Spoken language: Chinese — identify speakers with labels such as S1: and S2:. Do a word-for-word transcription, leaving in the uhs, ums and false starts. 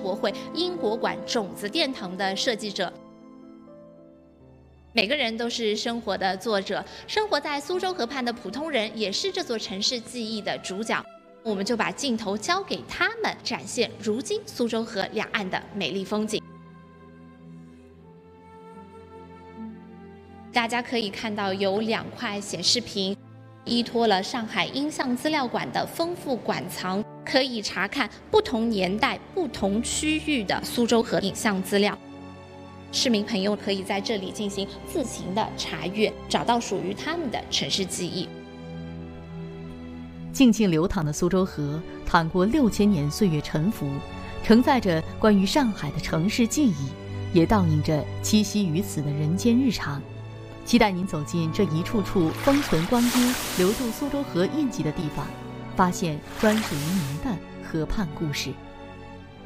S1: 国会英国馆种子殿堂的设计者。每个人都是生活的作者，生活在苏州河畔的普通人也是这座城市记忆的主角。我们就把镜头交给他们，展现如今苏州河两岸的美丽风景。大家可以看到有两块显示屏，依托了上海音像资料馆的丰富馆藏，可以查看不同年代、不同区域的苏州河影像资料。市民朋友可以在这里进行自行的查阅，找到属于他们的城市记忆。
S2: 静静流淌的苏州河，淌过六千年岁月沉浮，承载着关于上海的城市记忆，也倒映着栖息于此的人间日常。期待您走进这一处处封存光阴、留住苏州河印记的地方，发现专属于您的河畔故事。